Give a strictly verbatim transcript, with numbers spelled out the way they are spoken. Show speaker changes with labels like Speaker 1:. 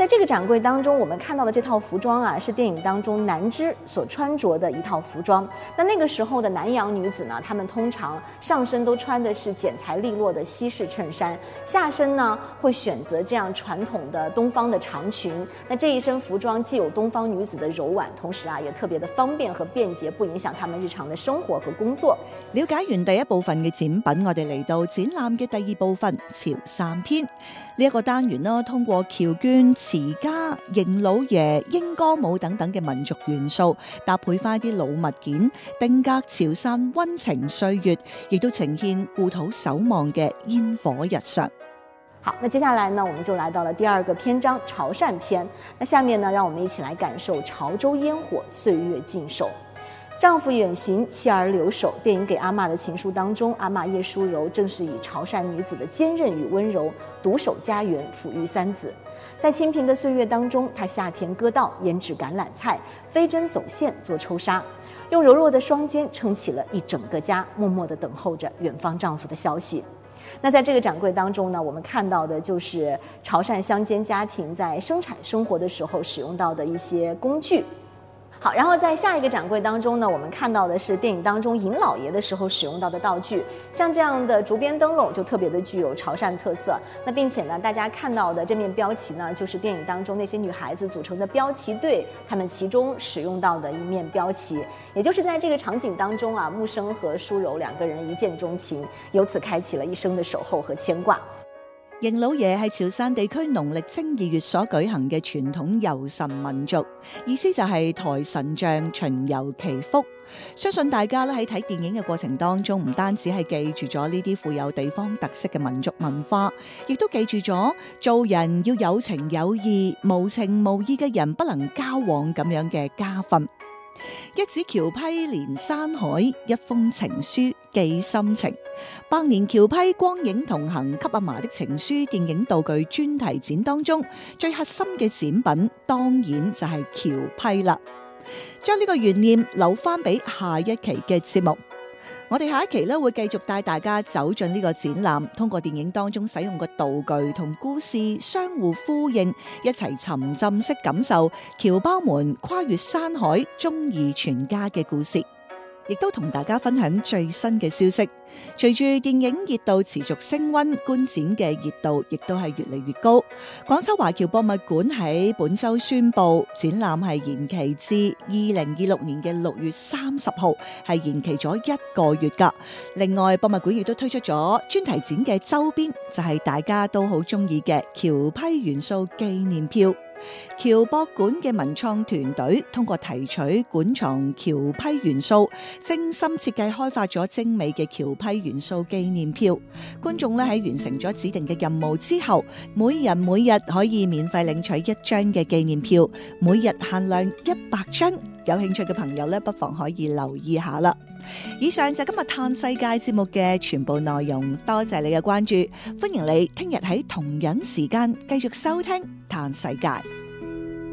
Speaker 1: 在这个展柜当中，我们看到的这套服装啊，是电影当中南枝所穿着的一套服装。那那个时候的南洋女子呢，她们通常上身都穿的是剪裁利落的西式衬衫，下身呢会选择这样传统的东方的长裙。那这一身服裝既有东方女子的柔婉，同时啊也特别的方便和便捷，不影響她們日常的生活和工作。
Speaker 2: 了解完第一部分嘅展品，我哋嚟到展覽嘅第二部分潮汕篇呢一個單元啦，通過僑眷、詞家、邢老爺、英歌舞等等嘅民族元素，搭配翻啲老物件，定格潮汕溫情歲月，亦都呈現故土守望嘅煙火日常。
Speaker 1: 好，那接下來呢，我們就來到了第二個篇章潮汕篇。那下面呢，讓我們一起來感受潮州煙火，歲月靜守。丈夫遠行，妻兒留守。電影給阿嬷的情書當中，阿嬷葉淑柔正是以潮汕女子的堅韌與溫柔，獨守家園，撫育三子。在清貧的歲月當中，她下田割稻，醃製橄欖菜，飛針走線做抽紗，用柔弱的雙肩撐起了一整個家，默默地等候着遠方丈夫的消息。那在這個展櫃當中呢，我們看到的就是潮汕鄉間家庭在生產生活的時候使用到的一些工具。好，然後在下一個展櫃當中呢，我們看到的是電影當中尹老爺的時候使用到的道具，像這樣的竹編燈籠就特別的具有潮汕特色。那並且呢，大家看到的這面標旗呢，就是電影當中那些女孩子組成的標旗隊，她們其中使用到的一面標旗。也就是在這個場景當中啊，木生和淑柔兩個人一見鍾情，由此開啟了一生的守候和牽掛。
Speaker 2: 邢老爺係潮汕地區農曆正二月所舉行嘅傳統遊神民俗，意思就係抬神像巡遊祈福。相信大家咧喺睇電影嘅過程當中，唔單止係記住咗呢啲富有地方特色嘅民族文化，亦都記住咗做人要有情有義，無情無義嘅人不能交往咁樣嘅家訓。一指橋批連山海，一封情書寄心情。百年橋批光影同行給阿嫲的情書電影道具專題展當中，最核心嘅展品當然就係橋批啦。將呢個懸念留翻俾下一期嘅節目。我哋下一期咧會繼續帶大家走進呢個展覽，通過電影當中使用嘅道具同故事相互呼應，一齊沉浸式感受僑胞們跨越山海忠義全家嘅故事。亦都同大家分享最新嘅消息。隨住電影熱度持續升溫，觀展嘅熱度亦都係越嚟越高。廣州華僑博物館喺本周宣布，展覽係延期至二零二六年嘅六月三十號，係延期咗一個月㗎。另外，博物館亦都推出咗專題展嘅周邊，就係大家都好中意嘅僑批元素紀念票。僑博館嘅文創團隊通過提取館藏僑批元素，精心設計開發咗精美嘅僑批元素紀念票。觀眾咧喺完成咗指定嘅任務之後，每人每日可以免費領取一張嘅紀念票，每日限量一百張。有興趣嘅朋友咧，不妨可以留意下啦。以上就今日嘆世界節目嘅全部內容，多謝你嘅關注，歡迎你聽日喺同樣時間繼續收聽嘆世界。